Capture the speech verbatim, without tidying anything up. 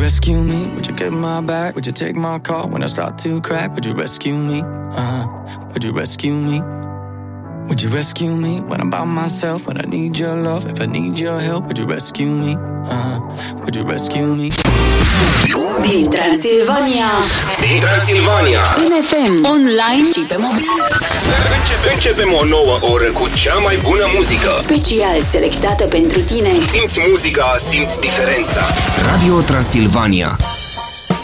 rescue me? Would you get my back? Would you take my call when I start to crack? Would you rescue me? Uh, would you rescue me? Would you rescue me when I'm by myself? When I need your love, if I need your help, would you rescue me? Uh, would you rescue me? Din Transilvania. Din Transilvania. În F M, online și pe mobil. Începem, începem o nouă oră cu cea mai bună muzică. Special selectată pentru tine. Simți muzica, simți diferența. Radio Transilvania.